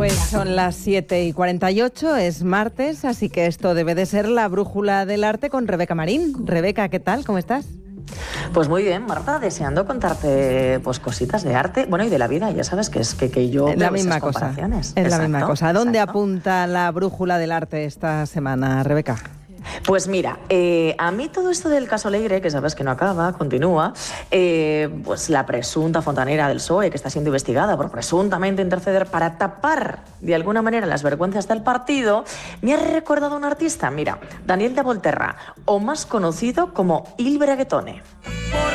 Pues son las 7:48, es martes, así que esto debe de ser la brújula del arte con Rebeca Marín. Rebeca, ¿qué tal? ¿Cómo estás? Pues muy bien, Marta, deseando contarte pues cositas de arte, bueno, y de la vida. Ya sabes que es que yo es la veo misma esas cosa. comparaciones. Es la misma cosa. ¿A dónde exacto. apunta la brújula del arte esta semana, Rebeca? Pues mira, a mí todo esto del caso Leire, que sabes que no acaba, continúa, pues la presunta fontanera del PSOE, que está siendo investigada por presuntamente interceder para tapar de alguna manera las vergüenzas del partido, me ha recordado a un artista, mira, Daniel de Volterra, o más conocido como Il Braguetone.